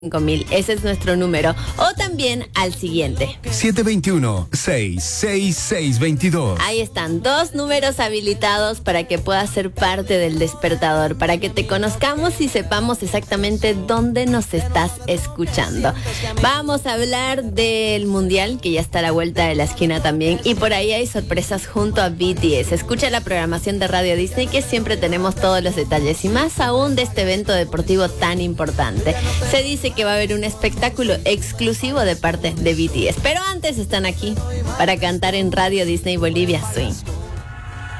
5000, ese es nuestro número. O también al siguiente. 721-66622. Ahí están, 2 números habilitados para que puedas ser parte del despertador, para que te conozcamos y sepamos exactamente dónde nos estás escuchando. Vamos a hablar del mundial, que ya está a la vuelta de la esquina también, y por ahí hay sorpresas junto a BTS. Escucha la programación de Radio Disney, que siempre tenemos todos los detalles, y más aún de este evento deportivo tan importante. Se dice que va a haber un espectáculo exclusivo de parte de BTS. Pero antes están aquí para cantar en Radio Disney Bolivia Swing.